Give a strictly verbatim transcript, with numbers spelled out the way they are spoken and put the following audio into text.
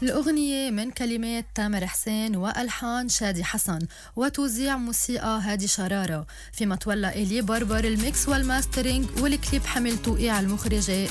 الأغنية من كلمات تامر حسين وألحان شادي حسن وتوزيع موسيقى هادي شرارة، فيما تولى إلي بربر الميكس والماسترينج، والكليب حمل توقيع المخرجة